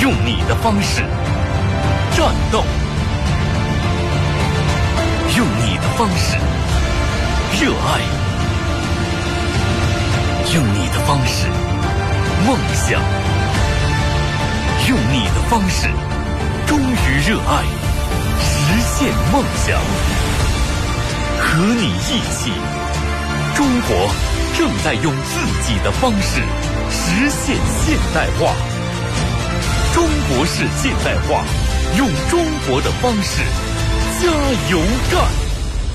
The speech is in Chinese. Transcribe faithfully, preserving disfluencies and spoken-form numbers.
用你的方式战斗，用你的方式热爱，用你的方式梦想，用你的方式忠于热爱，实现梦想。和你一起，中国正在用自己的方式实现现代化。中国式现代化，用中国的方式加油干！